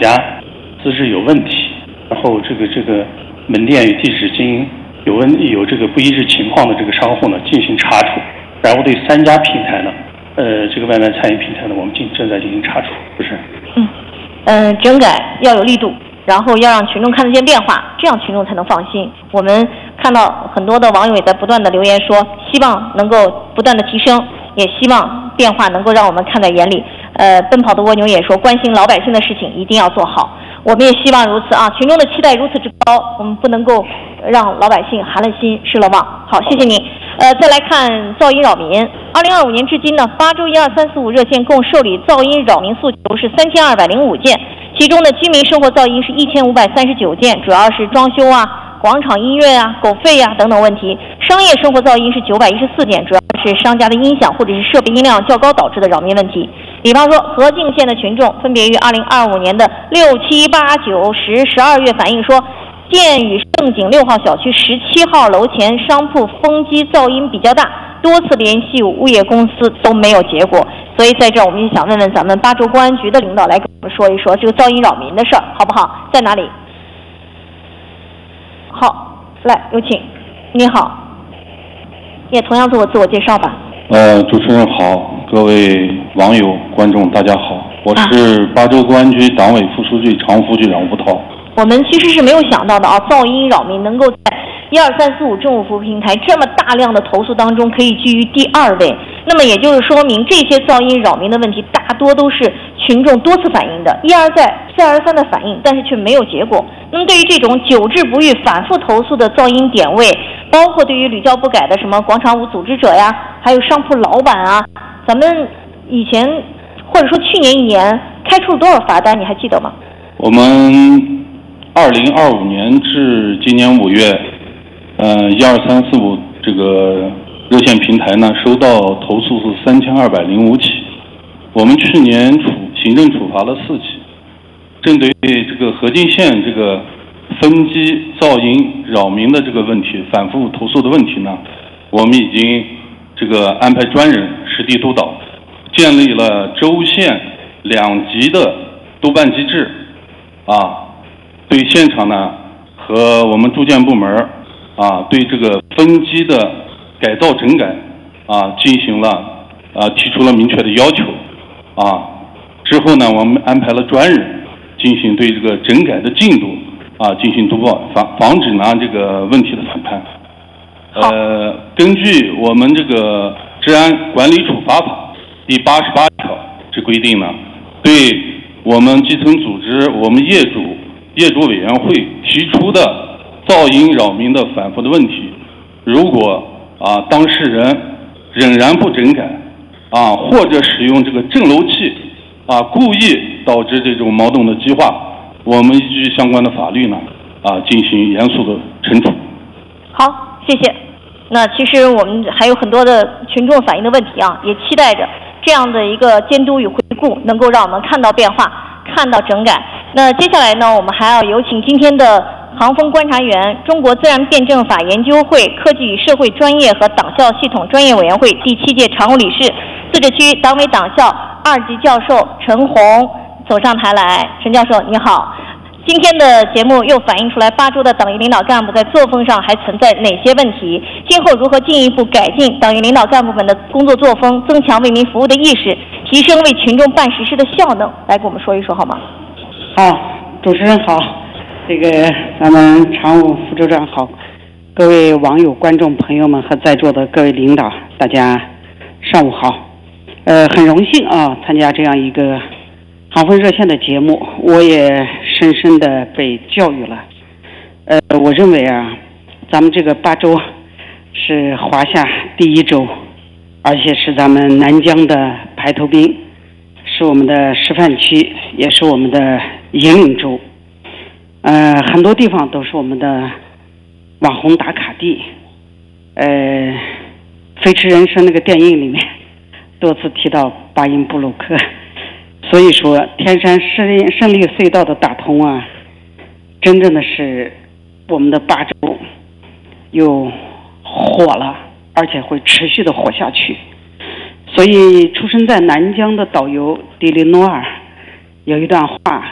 家资质有问题，然后这个门店与地址经有这个不一致情况的这个商户呢进行查处，然后对3家平台呢，这个外卖餐饮平台呢，我们正在进行查处，不是？ 整改要有力度，然后要让群众看得见变化，这样群众才能放心。我们看到很多的网友也在不断的留言说，希望能够不断的提升，也希望变化能够让我们看在眼里。奔跑的蜗牛也说，关心老百姓的事情一定要做好。我们也希望如此啊，群众的期待如此之高，我们不能够让老百姓寒了心失了望。好，谢谢您。再来看噪音扰民。2025年至今呢，8周12345热线共受理噪音扰民诉求是3205件，其中的居民生活噪音是1539件，主要是装修啊、广场音乐啊、狗吠啊等等问题。商业生活噪音是914件，主要是商家的音响或者是设备音量较高导致的扰民问题。比方说，河静县的群众分别于2025年的6、7、8、9、10、12月反映说，建宇盛景6号小区17号楼前商铺风机噪音比较大，多次联系物业公司都没有结果。所以在这儿我们也想问问咱们8周公安局的领导来跟我们说一说这个噪音扰民的事儿，好不好？在哪里？好，来有请。你好，也同样做自我介绍吧。 主持人好，各位网友观众大家好，我是8周公安局党委副书记、常务副局长吴涛。 我们其实是没有想到的啊，噪音扰民能够在12345政务服务平台这么大量的投诉当中可以居于第2位。那么也就是说明这些噪音扰民的问题大多都是群众多次反映的，一而再再而三的反映，但是却没有结果。那么对于这种久治不愈反复投诉的噪音点位，包括对于屡教不改的什么广场舞组织者呀，还有商铺老板啊，咱们以前或者说去年1年开出了多少罚单，你还记得吗？ 我们2025年至今年5月12345这个热线平台呢，收到投诉是3205起。我们去年行政处罚了4起。针对这个河静县这个风机噪音扰民的这个问题，反复投诉的问题呢，我们已经这个安排专人实地督导，建立了州县2级的督办机制，对现场呢和我们住建部门对这个风机的改造整改进行了提出了明确的要求之后呢，我们安排了专人进行对这个整改的进度进行督报，防止呢这个问题的反弹。根据我们这个治安管理处罚法第88条之规定呢，对我们基层组织、我们业主委员会提出的噪音扰民的反复的问题，如果当事人仍然不整改或者使用这个震楼器故意导致这种矛盾的激化，我们依据相关的法律呢进行严肃的惩处。 好，谢谢。那其实我们还有很多的群众反映的问题也期待着这样的一个监督与回顾能够让我们看到变化，看到整改。那接下来呢，我们还要有请今天的航风观察员、中国自然辩证法研究会科技与社会专业和党校系统专业委员会第7届常务理事、自治区党委党校2级教授陈红走上台来。陈教授你好。今天的节目又反映出来8周的党员领导干部在作风上还存在哪些问题，今后如何进一步改进党员领导干部们的工作作风，增强为民服务的意识，提升为群众办实事的效能，来给我们说一说好吗？ 好，主持人好，这个咱们常务副州长好，各位网友观众朋友们和在座的各位领导，大家上午好。很荣幸参加这样一个航风热线的节目，我也深深的被教育了。我认为咱们这个8周是华夏第1州，而且是咱们南疆的排头兵，是我们的示范区，也是我们的引领州。很多地方都是我们的网红打卡地。飞驰人生那个电影里面多次提到巴音布鲁克。所以说天山胜利隧道的打通真正的是我们的8州又火了，而且会持续的火下去。所以出生在南疆的导游迪里诺尔有一段话